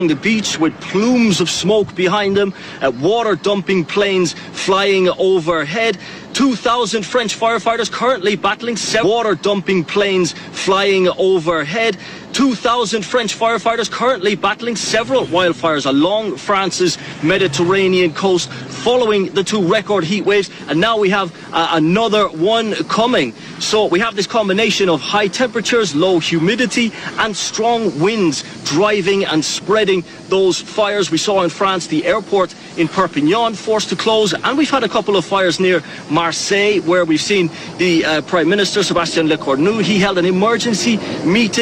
the beach with plumes of smoke behind them, water dumping planes flying overhead. 2,000 French firefighters currently battling water dumping planes flying overhead. 2,000 French firefighters currently battling several wildfires along France's Mediterranean coast following the two record heat waves, and now we have another one coming. So we have this combination of high temperatures, low humidity and strong winds driving and spreading those fires. We saw in France the airport in Perpignan forced to close, and we've had a couple of fires near Marseille where we've seen the Prime Minister Sébastien Lecornu. He held an emergency meeting